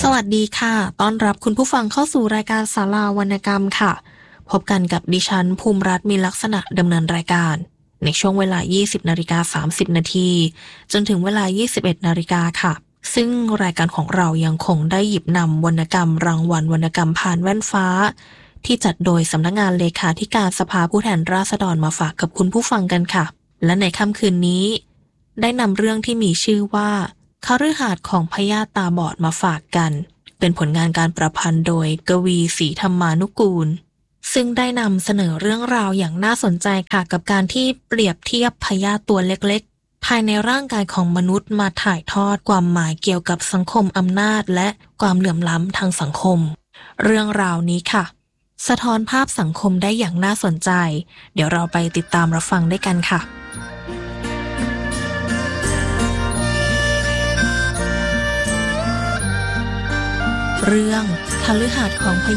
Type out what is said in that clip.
สวัสดีค่ะต้อนรับคุณผู้ฟังเข้าสู่รายการศาลาวรรณกรรมค่ะพบกันกับดิฉันภูมิรัตน์มีลักษณะดำเนินรายการในช่วงเวลา 20:30 นาทีจนถึงเวลา 21 นาฬิกาค่ะซึ่งรายการของเรายังคงได้หยิบนำวรรณกรรมรางวัลวรรณกรรมผ่านแว่นฟ้าที่จัดโดยสำนักงานเลขาธิการสภาผู้แทนราษฎรมาฝากกับคุณผู้ฟังกันค่ะและในค่ำคืนนี้ได้นำเรื่องที่มีชื่อว่าคฤหาสน์ของพญาตาบอดมาฝากกันเป็นผลงานการประพันธ์โดยกวีศรีธรรมานุกูลซึ่งได้นำเสนอเรื่องราวอย่างน่าสนใจค่ะกับการที่เปรียบเทียบพญาติตัวเล็กๆภายในร่างกายของมนุษย์มาถ่ายทอดความหมายเกี่ยวกับสังคมอำนาจและความเหลื่อมล้ำทางสังคมเรื่องราวนี้ค่ะสะท้อนภาพสังคมได้อย่างน่าสนใจเดี๋ยวเราไปติดตามรับฟังด้วยกันค่ะเรื่องคฤหาสน์ของ